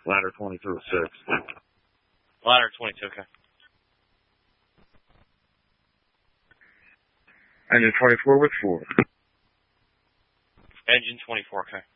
Ladder 22 with 6. Ladder 22, okay. Engine 24 with 4. Engine 24, okay.